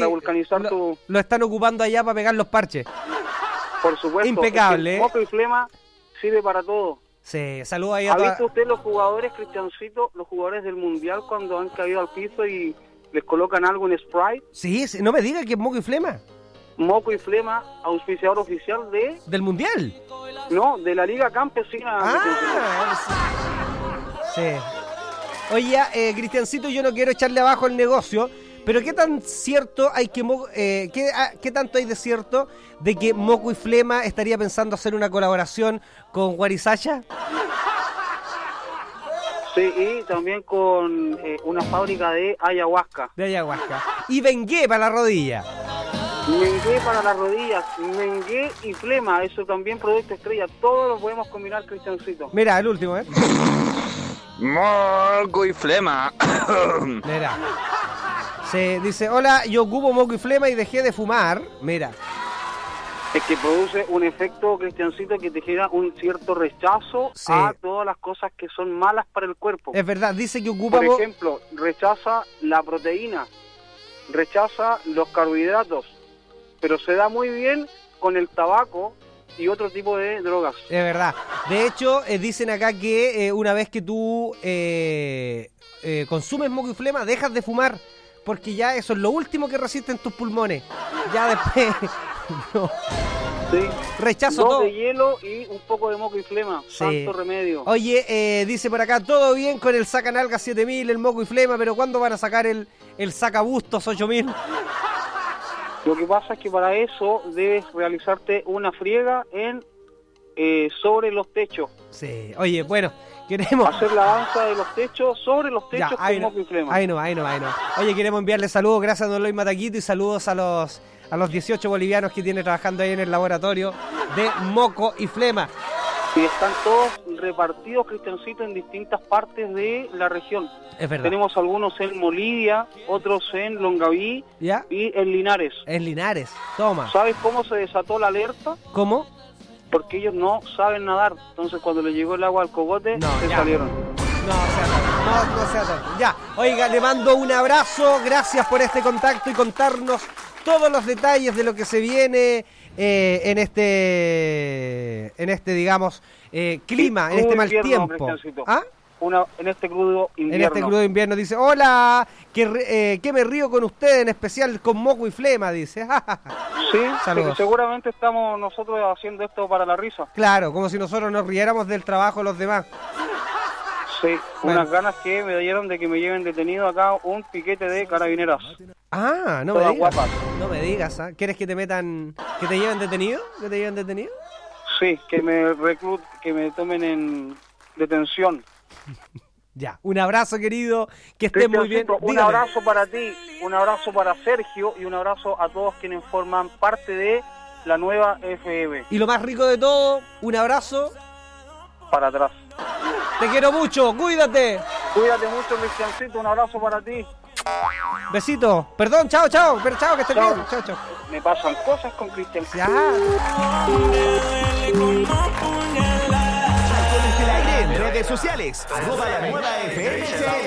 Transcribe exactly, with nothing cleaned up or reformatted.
vulcanizar lo, tu... Lo están ocupando allá para pegar los parches. Por supuesto. Impecable. Es que moco y flema sirve para todo. Sí, saludos ahí a ¿Ha toda... visto usted los jugadores, Cristiancito, los jugadores del Mundial cuando han caído al piso y les colocan algo en Sprite? Sí, sí, no me diga que es moco y flema. Moco y flema, auspiciador oficial de... ¿Del Mundial? No, de la Liga Campesina. Ah, sí. Oye, eh, Cristiancito, yo no quiero echarle abajo el negocio, pero ¿qué tan cierto hay que... Eh, ¿qué, ah, ¿Qué tanto hay de cierto de que Moco y Flema estaría pensando hacer una colaboración con Guarisaya? Sí, y también con eh, una fábrica de ayahuasca. De ayahuasca. Y Bengué para la rodilla. Mengué para las rodillas, mengué y flema, eso también producto estrella, todos los podemos combinar, Cristiancito. Mira, el último, ¿eh? Moco y flema. Mira. Se dice, hola, yo ocupo moco y flema y dejé de fumar. Mira. Es que produce un efecto, Cristiancito, que te genera un cierto rechazo sí. a todas las cosas que son malas para el cuerpo. Es verdad, dice que ocupa... Por ejemplo, rechaza la proteína, rechaza los carbohidratos, pero se da muy bien con el tabaco y otro tipo de drogas. Es verdad. De hecho, eh, dicen acá que eh, una vez que tú eh, eh, consumes moco y flema, dejas de fumar, porque ya eso es lo último que resisten tus pulmones. Ya después... no. Sí. Rechazo Dos todo. de hielo y un poco de moco y flema. Sí. Santo remedio. Oye, eh, dice por acá, todo bien con el sacanalga siete mil, el moco y flema, pero ¿cuándo van a sacar el, el sacabustos ocho mil? Lo que pasa es que para eso debes realizarte una friega en eh, sobre los techos. Sí, oye, bueno, queremos... hacer la danza de los techos sobre los techos ya, con no, moco y flema. Ahí no, ahí no, ahí no. Oye, queremos enviarle saludos, gracias a Don Loy Mataquito, y saludos a los, a los dieciocho bolivianos que tiene trabajando ahí en el laboratorio de moco y flema. Y están todos repartidos, Cristiancito, en distintas partes de la región. Es verdad. Tenemos algunos en Molivia, otros en Longaví ¿Ya? y en Linares. En Linares, toma. ¿Sabes cómo se desató la alerta? ¿Cómo? Porque ellos no saben nadar. Entonces cuando les llegó el agua al cogote, no, se ya. salieron. No, sea tonto, no, no sea tonto. Ya, oiga, le mando un abrazo, gracias por este contacto y contarnos todos los detalles de lo que se viene eh, en este, en este, digamos, eh, clima, en este mal invierno, tiempo. ¿Ah? Una, en este crudo invierno. En este crudo invierno dice, hola, que, eh, que me río con ustedes, en especial con moco y flema, dice. Sí, saludos. Seguramente estamos nosotros haciendo esto para la risa. Claro, como si nosotros nos riéramos del trabajo de los demás. Sí, bueno. Unas ganas que me dieron de que me lleven detenido acá un piquete de carabineras. Ah, no Todas me digas. guapas. No me digas, ¿ah? ¿Quieres que te metan, que te lleven detenido? ¿Que te lleven detenido? Sí, que me reclut, que me tomen en detención. Ya, un abrazo, querido, que estés muy bien. Un Dígame. abrazo para ti, un abrazo para Sergio y un abrazo a todos quienes forman parte de la nueva F M. Y lo más rico de todo, un abrazo para atrás. Te quiero mucho, cuídate. Cuídate mucho, Cristiancito, un abrazo para ti. Besito. Perdón, chao, chao. Pero chao, que estés bien. Chao, chao. Me pasan cosas con Cristiancito. Ya. En redes sociales, arroba la nueva F M.